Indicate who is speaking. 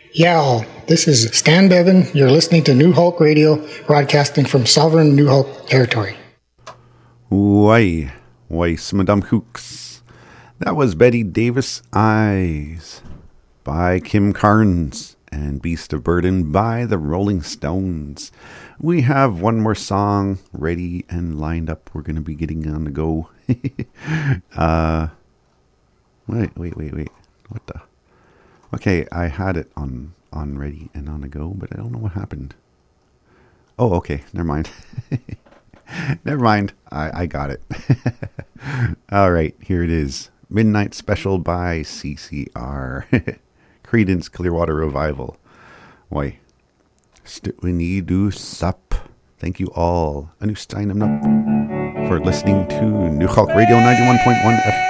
Speaker 1: Yeah, this is Stan Bevan. You're listening to New Hulk Radio, broadcasting from sovereign New Hulk territory.
Speaker 2: Why, Madame Hooks. That was Betty Davis Eyes by Kim Carnes and Beast of Burden by the Rolling Stones. We have one more song ready and lined up. We're going to be getting on the go. Wait. What the? Okay, I had it on ready and on the go, but I don't know what happened. Oh, okay. Never mind. Never mind. I got it. All right, here it is. Midnight Special by CCR. Creedence Clearwater Revival. Why? We need to sup. Thank you all. Anu Steinem for listening to New Hulk Radio 91.1 FM.